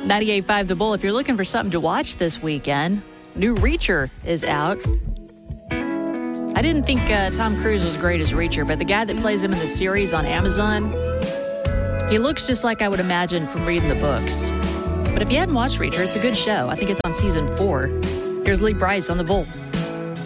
98.5 The Bull. If you're looking for something to watch this weekend, new Reacher is out. I didn't think Tom Cruise was great as Reacher, but the guy that plays him in the series on Amazon, he looks just like I would imagine from reading the books. But if you hadn't watched Reacher, it's a good show. I think it's on season 4. Here's Lee Brice on The Bull.